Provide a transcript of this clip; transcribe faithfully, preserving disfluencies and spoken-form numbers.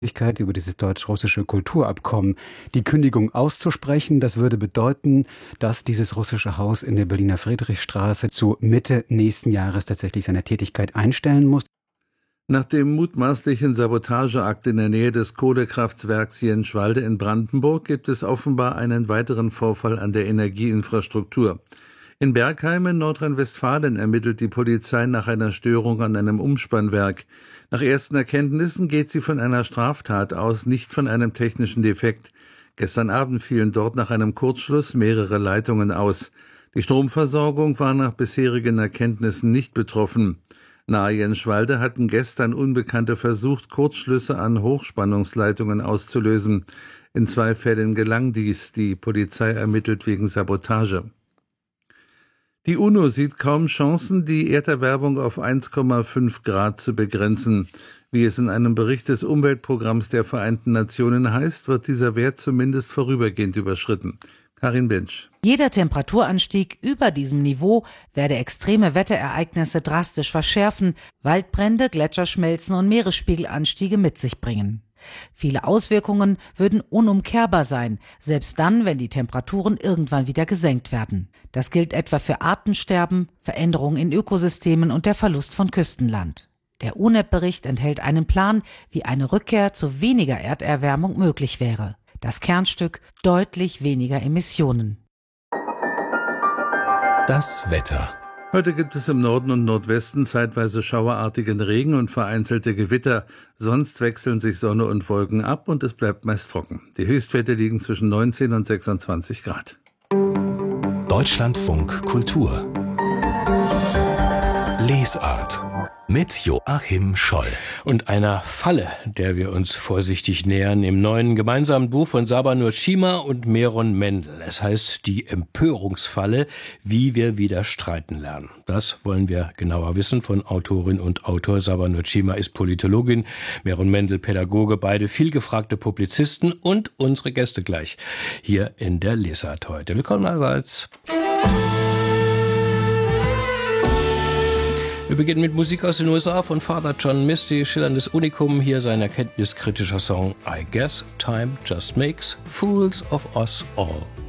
über dieses deutsch-russische Kulturabkommen. Die Kündigung auszusprechen, das würde bedeuten, dass dieses russische Haus in der Berliner Friedrichstraße zu Mitte nächsten Jahres tatsächlich seine Tätigkeit einstellen muss. Nach dem mutmaßlichen Sabotageakt in der Nähe des Kohlekraftwerks Jenschwalde in Brandenburg gibt es offenbar einen weiteren Vorfall an der Energieinfrastruktur. In Bergheim in Nordrhein-Westfalen ermittelt die Polizei nach einer Störung an einem Umspannwerk. Nach ersten Erkenntnissen geht sie von einer Straftat aus, nicht von einem technischen Defekt. Gestern Abend fielen dort nach einem Kurzschluss mehrere Leitungen aus. Die Stromversorgung war nach bisherigen Erkenntnissen nicht betroffen. Nahe Jenschwalde hatten gestern Unbekannte versucht, Kurzschlüsse an Hochspannungsleitungen auszulösen. In zwei Fällen gelang dies. Die Polizei ermittelt wegen Sabotage. Die UNO sieht kaum Chancen, die Erderwärmung auf eins Komma fünf Grad zu begrenzen. Wie es in einem Bericht des Umweltprogramms der Vereinten Nationen heißt, wird dieser Wert zumindest vorübergehend überschritten. Karin Bentsch. Jeder Temperaturanstieg über diesem Niveau werde extreme Wetterereignisse drastisch verschärfen, Waldbrände, Gletscherschmelzen und Meeresspiegelanstiege mit sich bringen. Viele Auswirkungen würden unumkehrbar sein, selbst dann, wenn die Temperaturen irgendwann wieder gesenkt werden. Das gilt etwa für Artensterben, Veränderungen in Ökosystemen und der Verlust von Küstenland. Der U N E P-Bericht enthält einen Plan, wie eine Rückkehr zu weniger Erderwärmung möglich wäre. Das Kernstück: deutlich weniger Emissionen. Das Wetter. Heute gibt es im Norden und Nordwesten zeitweise schauerartigen Regen und vereinzelte Gewitter. Sonst wechseln sich Sonne und Wolken ab und es bleibt meist trocken. Die Höchstwerte liegen zwischen neunzehn und sechsundzwanzig Grad. Deutschlandfunk Kultur. Lesart. Mit Joachim Scholl. Und einer Falle, der wir uns vorsichtig nähern, im neuen gemeinsamen Buch von Saba Nurchima und Meron Mendel. Es heißt Die Empörungsfalle, wie wir wieder streiten lernen. Das wollen wir genauer wissen von Autorin und Autor. Saba Nurchima ist Politologin, Meron Mendel Pädagoge, beide vielgefragte Publizisten und unsere Gäste gleich hier in der Lesart heute. Willkommen allerseits. Wir beginnen mit Musik aus den U S A von Father John Misty, schillerndes Unikum. Hier sein erkenntniskritischer Song I Guess Time Just Makes Fools of Us All.